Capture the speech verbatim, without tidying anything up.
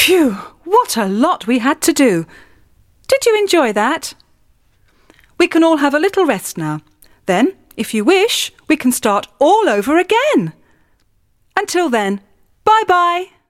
Phew, what a lot we had to do. Did you enjoy that? We can all have a little rest now. Then, if you wish, we can start all over again. Until then, bye-bye.